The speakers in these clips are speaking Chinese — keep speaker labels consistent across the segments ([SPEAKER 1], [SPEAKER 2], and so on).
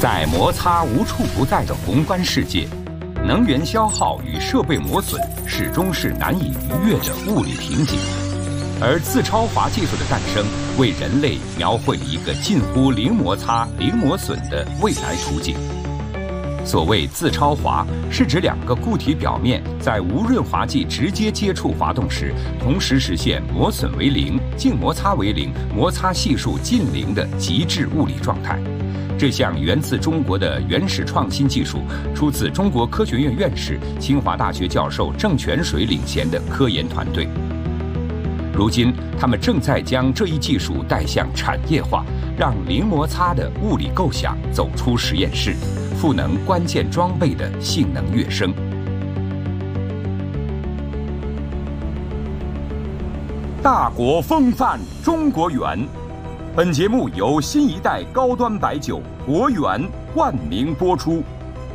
[SPEAKER 1] 在摩擦无处不在的宏观世界，能源消耗与设备磨损始终是难以逾越的物理瓶颈。而自超滑技术的诞生，为人类描绘了一个近乎零摩擦、零磨损的未来图景。所谓自超滑，是指两个固体表面在无润滑剂直接接触滑动时，同时实现磨损为零、净摩擦为零、摩擦系数近零的极致物理状态。这项源自中国的原始创新技术，出自中国科学院院士、清华大学教授郑泉水领衔的科研团队。如今，他们正在将这一技术带向产业化，让零摩擦的物理构想走出实验室，赋能关键装备的性能跃升。大国风范，中国远。本节目由新一代高端白酒国源冠名播出。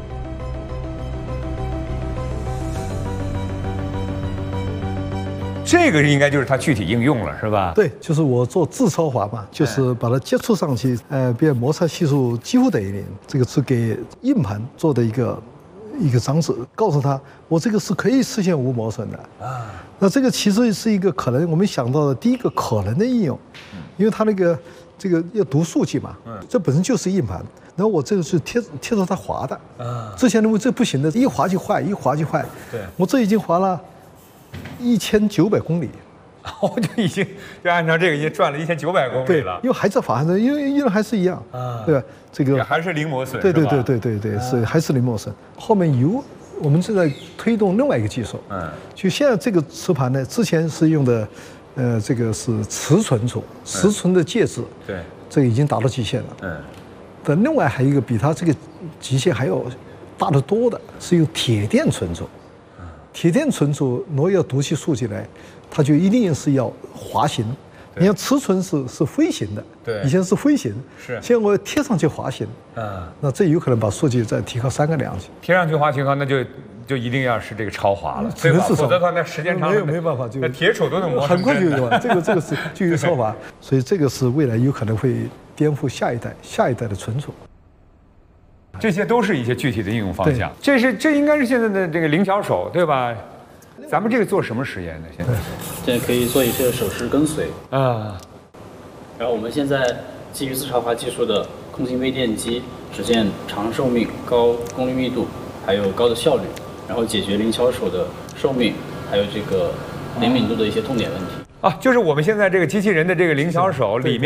[SPEAKER 1] 这个应该就是它具体应用了，是吧？
[SPEAKER 2] 对，就是我做自超滑嘛，就是把它接触上去，变摩擦系数几乎等于零。这个是给硬盘做的一个装置，告诉他我这个是可以实现无磨损的啊。那这个其实是一个可能我们想到的第一个可能的应用，因为它这个要读数据嘛，这本身就是硬盘，然后我这个是贴着它滑的啊。之前认为这不行的，一滑就坏，一滑就坏。对，我这已经滑了1900公里，
[SPEAKER 3] 我就按照这个已经转了1900公里了。
[SPEAKER 2] 因为还在滑，因为依然还是一样啊，对吧？这个
[SPEAKER 3] 还是零磨损，
[SPEAKER 2] 对，是还是零磨损。后面我们正在推动另外一个技术，就现在这个磁盘呢，之前是用的，这个是磁存储，磁存的介质，对，这个已经达到极限了，但另外还有一个比它这个极限还要大得多的，是用铁电存储。铁电存储，如果要读起数据来，它就一定是要滑行。你像磁存是飞行的，对，以前是飞行，是，现在我贴上去滑行，那这有可能把数据再提高3个量级。
[SPEAKER 3] 贴上去滑行那就一定要是这个超滑了，
[SPEAKER 2] 只能是
[SPEAKER 3] 否则它那时间长
[SPEAKER 2] 没办法，就
[SPEAKER 3] 那铁杵都能磨
[SPEAKER 2] 很快就有了。这个是就有超滑，所以这个是未来有可能会颠覆下一代的存储。
[SPEAKER 3] 这些都是一些具体的应用方向。这应该是现在的这个灵巧手，对吧？咱们这个做什么实验呢？
[SPEAKER 4] 现在可以做一些手势跟随啊。然后我们现在基于自超滑技术的空心微电机，实现长寿命、高功率密度，还有高的效率，然后解决灵巧手的寿命还有这个灵敏度的一些痛点问题。
[SPEAKER 3] 啊，就是我们现在这个机器人的这个灵巧手里面。